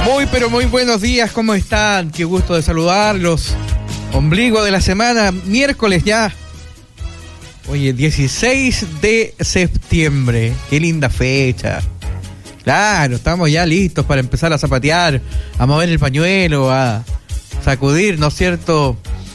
Muy pero muy buenos días, ¿cómo están? Qué gusto de saludarlos. Ombligo de la semana, miércoles ya. Oye, 16 de septiembre. Qué linda fecha. Claro, estamos ya listos para empezar a zapatear, a mover el pañuelo, a sacudir, ¿no es cierto?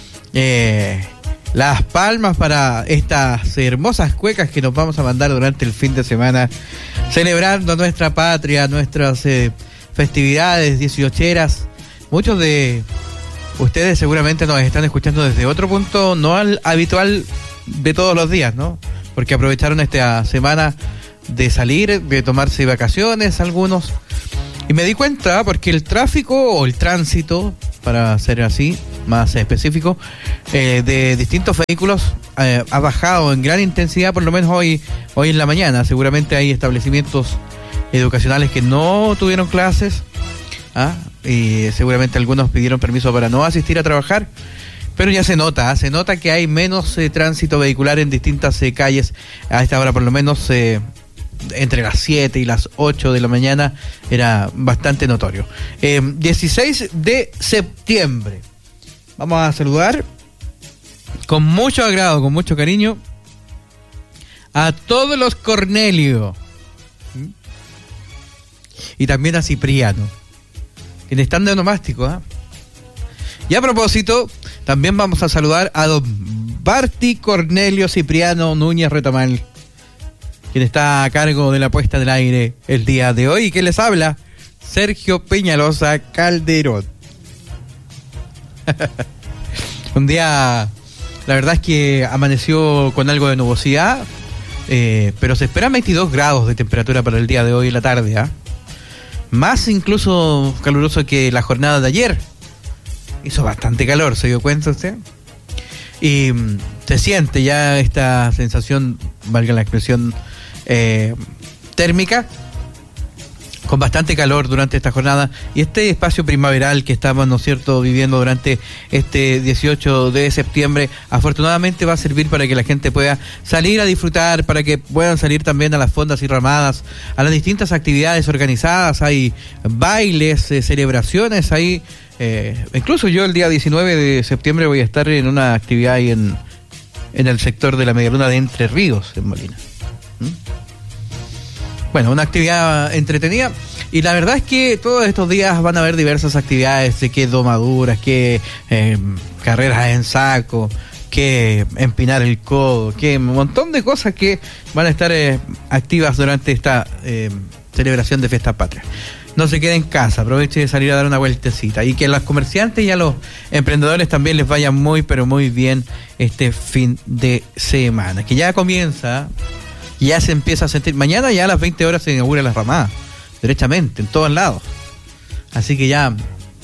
Las palmas para estas hermosas cuecas que nos vamos a mandar durante el fin de semana, celebrando nuestra patria, nuestras festividades 18eras. Muchos de ustedes seguramente nos están escuchando desde otro punto, no al habitual de todos los días, ¿no? Porque aprovecharon esta semana de salir, de tomarse vacaciones algunos. Y me di cuenta porque el tráfico o el tránsito, para ser así, más específico, de distintos vehículos ha bajado en gran intensidad, por lo menos hoy en la mañana. Seguramente hay establecimientos educacionales que no tuvieron clases, y seguramente algunos pidieron permiso para no asistir a trabajar, pero ya se nota que hay menos tránsito vehicular en distintas calles a esta hora, por lo menos entre las 7 y las 8 de la mañana era bastante notorio. 16 de septiembre. Vamos a saludar con mucho agrado, con mucho cariño a todos los Cornelio y también a Cipriano, quienes están de onomástico. Y a propósito, también vamos a saludar a don Barty Cornelio Cipriano Núñez Retamal, quien está a cargo de la puesta del aire el día de hoy, y que les habla Sergio Peñalosa Calderón. Un día, la verdad es que amaneció con algo de nubosidad, pero se esperan 22 grados de temperatura para el día de hoy en la tarde, más incluso caluroso que la jornada de ayer. Hizo bastante calor, ¿se dio cuenta usted? Y se siente ya esta sensación, valga la expresión, térmica, con bastante calor durante esta jornada, y este espacio primaveral que estamos, ¿no es cierto?, viviendo durante este 18 de septiembre, afortunadamente va a servir para que la gente pueda salir a disfrutar, para que puedan salir también a las fondas y ramadas, a las distintas actividades organizadas. Hay bailes, celebraciones, hay incluso yo el día 19 de septiembre voy a estar en una actividad ahí en el sector de la Medialuna de Entre Ríos, en Molina. Bueno, una actividad entretenida, y la verdad es que todos estos días van a haber diversas actividades, de que domaduras, que carreras en saco, que empinar el codo, que un montón de cosas que van a estar activas durante esta celebración de Fiestas Patrias. No se quede en casa, aproveche de salir a dar una vueltecita, y que a los comerciantes y a los emprendedores también les vaya muy pero muy bien este fin de semana, que ya comienza. Ya se empieza a sentir. Mañana ya a las 20 horas se inaugura la ramada, derechamente, en todos lados. Así que ya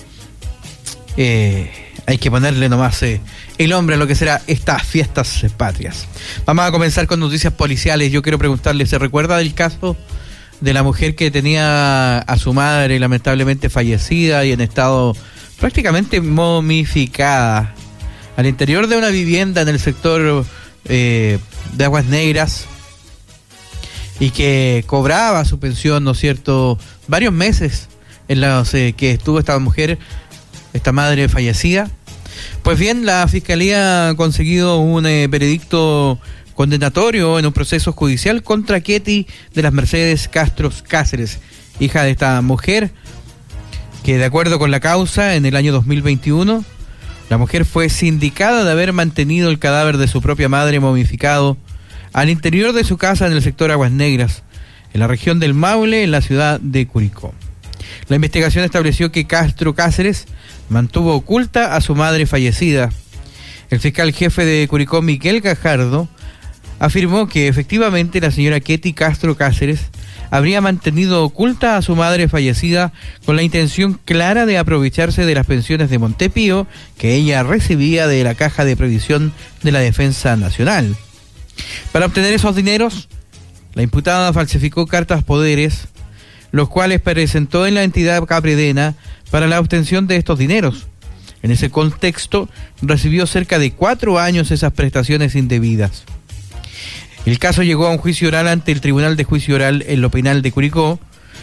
hay que ponerle nomás el hombre a lo que será estas fiestas patrias. Vamos a comenzar con noticias policiales. Yo quiero preguntarle, ¿se recuerda del caso de la mujer que tenía a su madre lamentablemente fallecida y en estado prácticamente momificada al interior de una vivienda en el sector de Aguas Negras, y que cobraba su pensión, ¿no es cierto?, varios meses en los que estuvo esta mujer, esta madre fallecida? Pues bien, la Fiscalía ha conseguido un veredicto condenatorio en un proceso judicial contra Ketty de las Mercedes Castro Cáceres, hija de esta mujer, que de acuerdo con la causa, en el año 2021, la mujer fue sindicada de haber mantenido el cadáver de su propia madre momificado al interior de su casa en el sector Aguas Negras, en la región del Maule, en la ciudad de Curicó. La investigación estableció que Castro Cáceres mantuvo oculta a su madre fallecida. El fiscal jefe de Curicó, Miguel Gajardo, afirmó que efectivamente la señora Ketty Castro Cáceres habría mantenido oculta a su madre fallecida con la intención clara de aprovecharse de las pensiones de Montepío que ella recibía de la Caja de Previsión de la Defensa Nacional. Para obtener esos dineros, la imputada falsificó cartas poderes, los cuales presentó en la entidad capredena para la obtención de estos dineros. En ese contexto, recibió cerca de 4 años esas prestaciones indebidas. El caso llegó a un juicio oral ante el Tribunal de Juicio Oral en lo Penal de Curicó,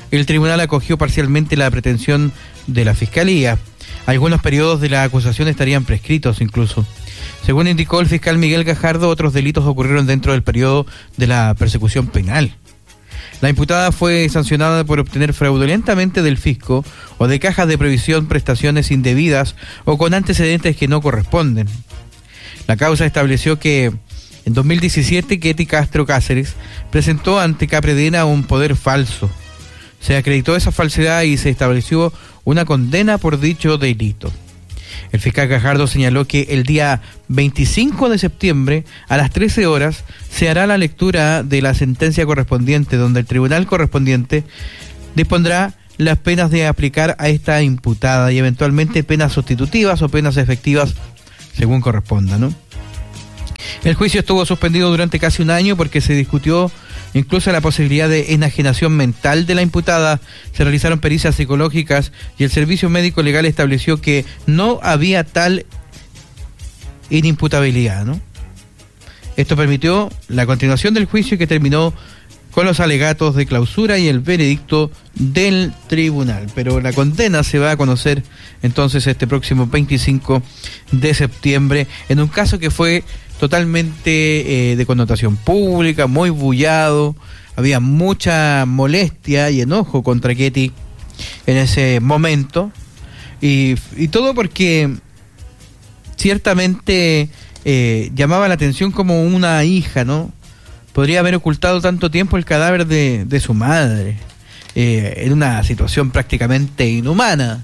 el tribunal acogió parcialmente la pretensión de la Fiscalía. Algunos periodos de la acusación estarían prescritos incluso. Según indicó el fiscal Miguel Gajardo, otros delitos ocurrieron dentro del periodo de la persecución penal. La imputada fue sancionada por obtener fraudulentamente del fisco o de cajas de previsión prestaciones indebidas o con antecedentes que no corresponden. La causa estableció que en 2017 Ketty Castro Cáceres presentó ante Capredena un poder falso. Se acreditó esa falsedad y se estableció una condena por dicho delito. El fiscal Gajardo señaló que el día 25 de septiembre a las 13 horas se hará la lectura de la sentencia correspondiente, donde el tribunal correspondiente dispondrá las penas de aplicar a esta imputada y eventualmente penas sustitutivas o penas efectivas según corresponda, ¿no? El juicio estuvo suspendido durante casi un año porque se discutió incluso la posibilidad de enajenación mental de la imputada. Se realizaron pericias psicológicas y el servicio médico legal estableció que no había tal inimputabilidad, ¿no? Esto permitió la continuación del juicio que terminó con los alegatos de clausura y el veredicto del tribunal. Pero la condena se va a conocer entonces este próximo 25 de septiembre en un caso que fue totalmente de connotación pública, muy bullado, había mucha molestia y enojo contra Ketty en ese momento, y todo porque ciertamente llamaba la atención como una hija, ¿no? Podría haber ocultado tanto tiempo el cadáver de su madre, en una situación prácticamente inhumana.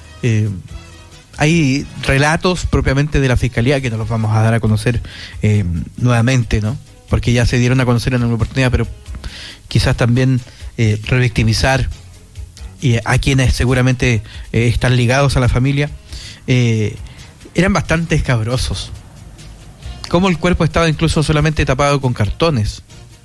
Hay relatos propiamente de la Fiscalía que nos los vamos a dar a conocer nuevamente, ¿no? Porque ya se dieron a conocer en una oportunidad, pero quizás también revictimizar a quienes seguramente están ligados a la familia. Eran bastante escabrosos. Como el cuerpo estaba incluso solamente tapado con cartones.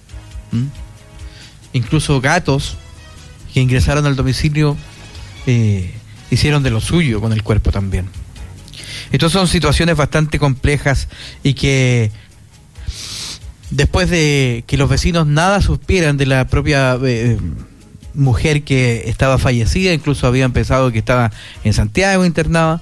Incluso gatos que ingresaron al domicilio hicieron de lo suyo con el cuerpo también. Estas son situaciones bastante complejas y que después de que los vecinos nada supieran de la propia mujer que estaba fallecida, incluso habían pensado que estaba en Santiago internada,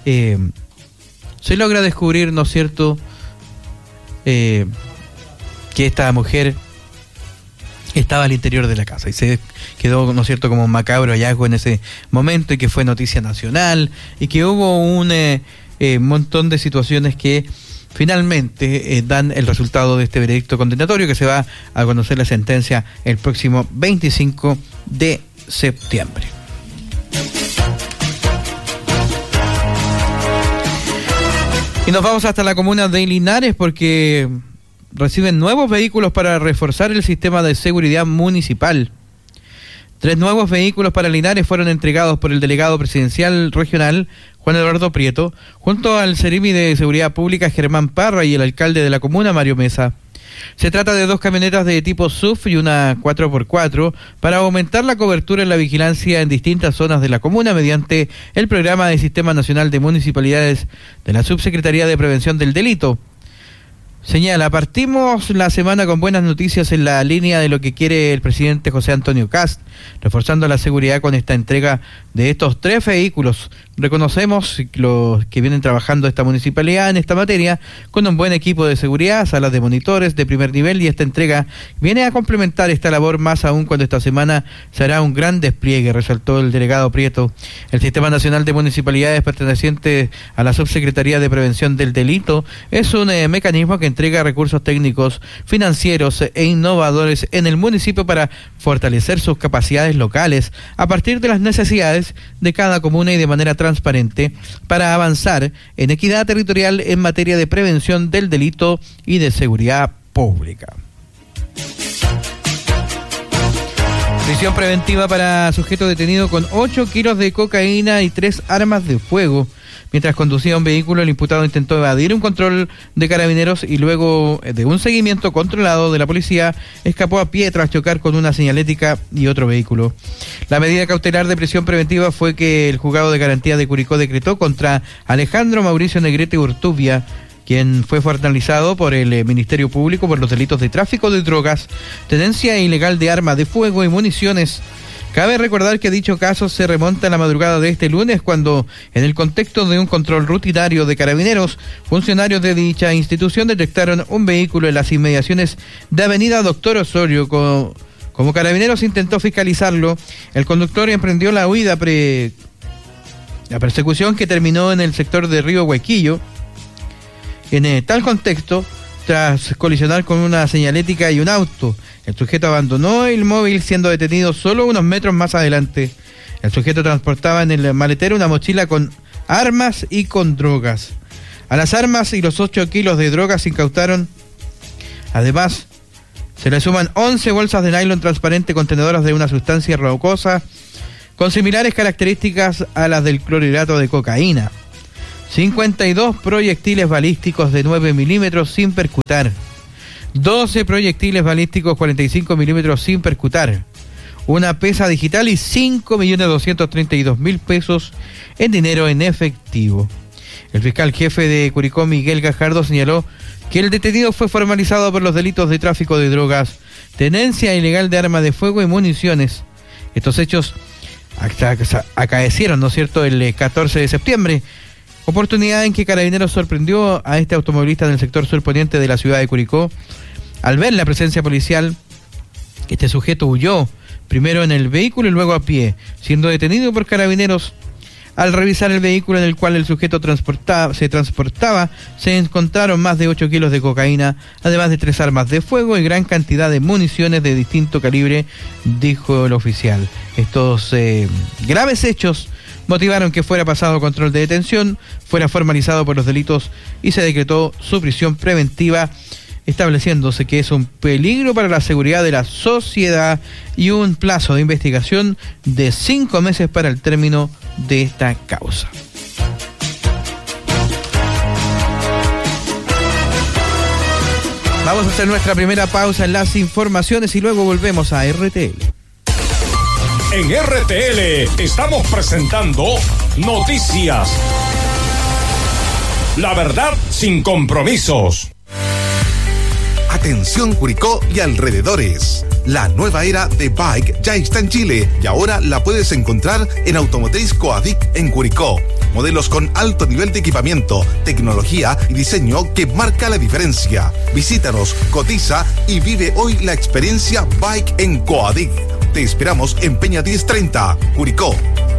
se logra descubrir, ¿no es cierto?, que esta mujer estaba al interior de la casa y se quedó, ¿no es cierto?, como un macabro hallazgo en ese momento, y que fue noticia nacional y que hubo un montón de situaciones que finalmente dan el resultado de este veredicto condenatorio, que se va a conocer la sentencia el próximo 25 de septiembre. Y nos vamos hasta la comuna de Linares porque reciben nuevos vehículos para reforzar el sistema de seguridad municipal. 3 nuevos vehículos para Linares fueron entregados por el delegado presidencial regional, Juan Eduardo Prieto, junto al Seremi de Seguridad Pública, Germán Parra, y el alcalde de la comuna, Mario Mesa. Se trata de 2 camionetas de tipo SUV y una 4x4 para aumentar la cobertura en la vigilancia en distintas zonas de la comuna mediante el programa de Sistema Nacional de Municipalidades de la Subsecretaría de Prevención del Delito. Señala, partimos la semana con buenas noticias en la línea de lo que quiere el presidente José Antonio Kast, reforzando la seguridad con esta entrega de estos 3 vehículos. Reconocemos los que vienen trabajando esta municipalidad en esta materia con un buen equipo de seguridad, salas de monitores de primer nivel, y esta entrega viene a complementar esta labor, más aún cuando esta semana se hará un gran despliegue, resaltó el delegado Prieto. El Sistema Nacional de Municipalidades perteneciente a la Subsecretaría de Prevención del Delito es un mecanismo que entrega recursos técnicos, financieros e innovadores en el municipio para fortalecer sus capacidades locales a partir de las necesidades de cada comuna y de manera transparente para avanzar en equidad territorial en materia de prevención del delito y de seguridad pública. Prisión preventiva para sujeto detenido con 8 kilos de cocaína y 3 armas de fuego. Mientras conducía un vehículo, el imputado intentó evadir un control de carabineros y luego de un seguimiento controlado de la policía, escapó a pie tras chocar con una señalética y otro vehículo. La medida cautelar de prisión preventiva fue que el juzgado de garantía de Curicó decretó contra Alejandro Mauricio Negrete Urtubia, quien fue formalizado por el Ministerio Público por los delitos de tráfico de drogas, tenencia ilegal de armas de fuego y municiones, Cabe recordar que dicho caso se remonta a la madrugada de este lunes, cuando, en el contexto de un control rutinario de Carabineros, funcionarios de dicha institución detectaron un vehículo en las inmediaciones de Avenida Doctor Osorio. Como Carabineros intentó fiscalizarlo, el conductor emprendió la huida la persecución, que terminó en el sector de Río Huequillo. En tal contexto, tras colisionar con una señalética y un auto, el sujeto abandonó el móvil, siendo detenido solo unos metros más adelante. El sujeto transportaba en el maletero una mochila con armas y con drogas. A las armas y los 8 kilos de drogas se incautaron. Además, se le suman 11 bolsas de nylon transparente contenedoras de una sustancia rocosa con similares características a las del clorhidrato de cocaína. 52 proyectiles balísticos de 9 milímetros sin percutar. 12 proyectiles balísticos 45 milímetros sin percutar. Una pesa digital y 5.232.000 pesos en dinero en efectivo. El fiscal jefe de Curicó, Miguel Gajardo, señaló que el detenido fue formalizado por los delitos de tráfico de drogas, tenencia ilegal de armas de fuego y municiones. Estos hechos acaecieron, ¿no es cierto?, el 14 de septiembre, oportunidad en que Carabineros sorprendió a este automovilista del sector surponiente de la ciudad de Curicó. Al ver la presencia policial, este sujeto huyó, primero en el vehículo y luego a pie, siendo detenido por Carabineros. Al revisar el vehículo en el cual el sujeto se transportaba, se encontraron más de 8 kilos de cocaína, además de 3 armas de fuego y gran cantidad de municiones de distinto calibre, dijo el oficial. Estos graves hechos motivaron que fuera pasado control de detención, fuera formalizado por los delitos y se decretó su prisión preventiva, estableciéndose que es un peligro para la seguridad de la sociedad y un plazo de investigación de 5 meses para el término de esta causa. Vamos a hacer nuestra primera pausa en las informaciones y luego volvemos a RTL. En RTL estamos presentando Noticias. La verdad sin compromisos. Atención Curicó y alrededores. La nueva era de Bike ya está en Chile y ahora la puedes encontrar en Automotriz Coadic en Curicó. Modelos con alto nivel de equipamiento, tecnología y diseño que marca la diferencia. Visítanos, cotiza y vive hoy la experiencia Bike en Coadic. Te esperamos en Peña 1030, Curicó.